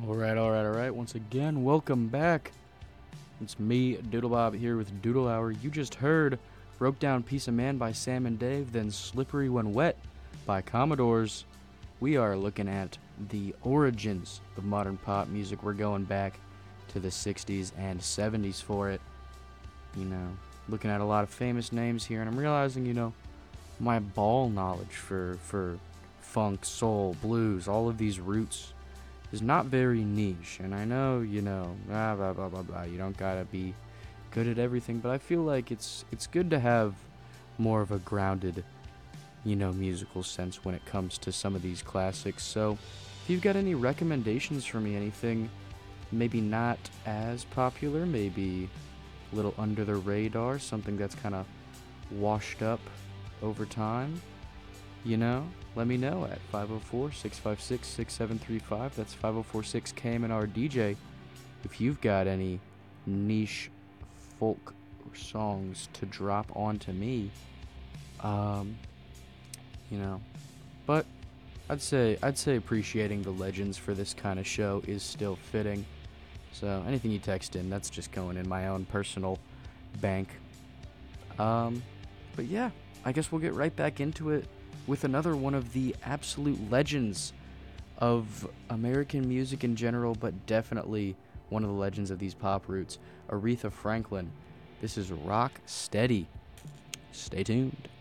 All right. Once again, welcome back. It's me, Doodle Bob, here with Doodle Hour. You just heard Broke Down Piece of Man by Sam and Dave, then Slippery When Wet by Commodores. We are looking at the origins of modern pop music. We're going back to the 60s and 70s for it. Looking at a lot of famous names here, and I'm realizing, my ball knowledge for funk, soul, blues, all of these roots is not very niche. And I know, blah, blah, blah, blah, blah. You don't gotta be good at everything, but I feel like it's good to have more of a grounded, musical sense when it comes to some of these classics. So if you've got any recommendations for me, anything maybe not as popular, maybe a little under the radar, something that's kind of washed up over time, let me know at 504-656-6735. That's 5046-KMNR-DJ. If you've got any niche folk songs to drop onto me, but I'd say appreciating the legends for this kind of show is still fitting. So anything you text in, that's just going in my own personal bank. But yeah, I guess we'll get right back into it with another one of the absolute legends of American music in general, but definitely one of the legends of these pop roots, Aretha Franklin. This is Rock Steady. Stay tuned.